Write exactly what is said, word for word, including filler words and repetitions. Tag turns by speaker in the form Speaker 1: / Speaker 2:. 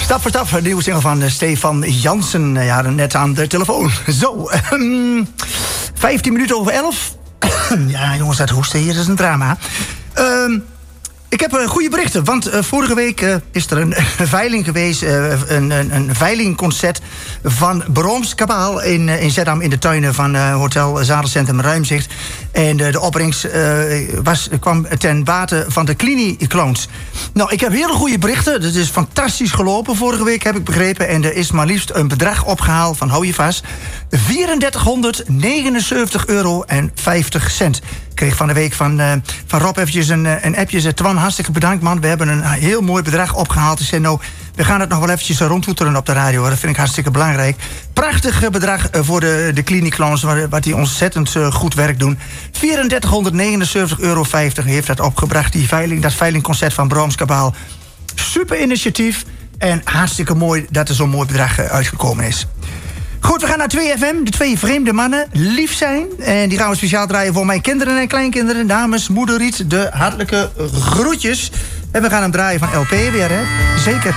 Speaker 1: Stap voor stap, de nieuwe single van uh, Stefan Jansen. Uh, ja, net aan de telefoon. Zo, um, vijftien minuten over elf. Ja, jongens, dat hoesten hier is een drama. Um, ik heb uh, goede berichten, want uh, vorige week uh, is er een veiling geweest. Uh, een, een, een veilingconcert van Brahms Kabaal in, uh, in Zeddam in de tuinen van uh, Hotel Zadelcentrum Ruimzicht. En uh, de opbrengst uh, was, kwam ten bate van de Clini-clones. Nou, ik heb hele goede berichten. Het is fantastisch gelopen vorige week, heb ik begrepen. En er is maar liefst een bedrag opgehaald van, hou je vast, vierduizendvierhonderdnegenenzeventig euro en vijftig cent. Ik kreeg van de week van, uh, van Rob eventjes een, een appje. Zei, Twan, hartstikke bedankt, man. We hebben een heel mooi bedrag opgehaald. Ik zei, nou, we gaan het nog wel eventjes rondtoeteren op de radio. Dat vind ik hartstikke belangrijk. Prachtig bedrag voor de, de Clini-clones, wat die ontzettend uh, goed werk doen. vierduizendvierhonderdnegenenzeventig euro vijftig heeft dat opgebracht, die veiling, dat veilingconcert van Brahms Kabaal. Super initiatief en hartstikke mooi dat er zo'n mooi bedrag uh, uitgekomen is. Goed, we gaan naar twee F M. De twee vreemde mannen, lief zijn. En die gaan we speciaal draaien voor mijn kinderen en kleinkinderen. Namens Moeder Riet, de hartelijke groetjes. En we gaan hem draaien van L P weer, hè? Zeker.